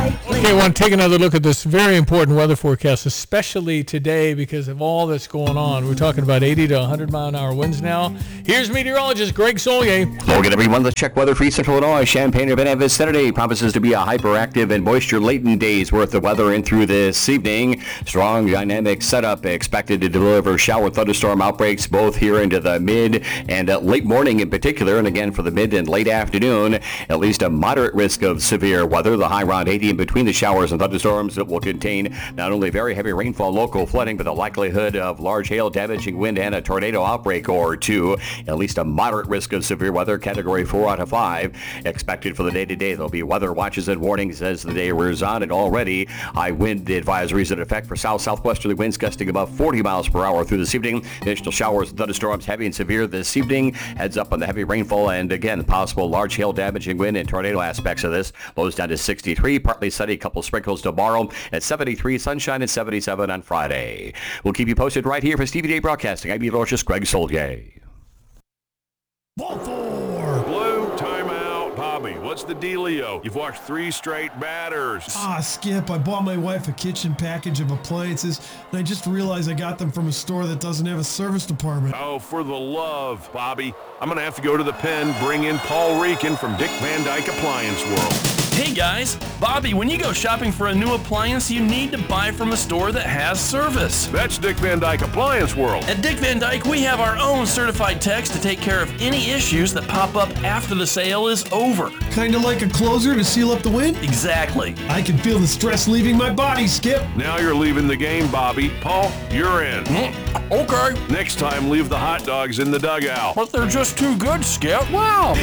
Okay, I want to take another look at this very important weather forecast, especially today because of all that's going on. We're talking about 80 to 100 mile an hour winds now. Here's meteorologist Greg Solier. Hello again, everyone. Let's check weather for East Central Illinois. Champaign-Urbana vicinity promises to be a hyperactive and moisture-laden day's worth of weather in through this evening. Strong dynamic setup expected to deliver shower thunderstorm outbreaks both here into the mid and late morning in particular, and again for the mid and late afternoon. At least a moderate risk of severe weather. The high around 80 in between the showers and thunderstorms that will contain not only very heavy rainfall, local flooding, but the likelihood of large hail, damaging wind, and a tornado outbreak or two. At least a moderate risk of severe weather, category 4 out of 5. Expected for the day-to-day. There'll be weather watches and warnings as the day wears on, and already high wind advisories in effect for south-southwesterly winds gusting above 40 miles per hour through this evening. Additional showers and thunderstorms, heavy and severe this evening. Heads up on the heavy rainfall and, again, possible large hail, damaging wind, and tornado aspects of this. Lows down to 63, partly sunny, couple sprinkles tomorrow at 73, sunshine at 77 on Friday. We'll keep you posted right here for Stevie Day Broadcasting. I'm meteorologist Greg Solier. Ball 4. Blue, timeout. Bobby, what's the dealio? You've watched 3 straight batters. Skip, I bought my wife a kitchen package of appliances, and I just realized I got them from a store that doesn't have a service department. Oh, for the love, Bobby. I'm going to have to go to the pen, bring in Paul Reekin from Dick Van Dyke Appliance World. Hey guys, Bobby, when you go shopping for a new appliance, you need to buy from a store that has service. That's Dick Van Dyke Appliance World. At Dick Van Dyke, we have our own certified techs to take care of any issues that pop up after the sale is over. Kinda like a closer to seal up the wind? Exactly. I can feel the stress leaving my body, Skip. Now you're leaving the game, Bobby. Paul, you're in. Okay. Next time, leave the hot dogs in the dugout. But they're just too good, Skip. Wow.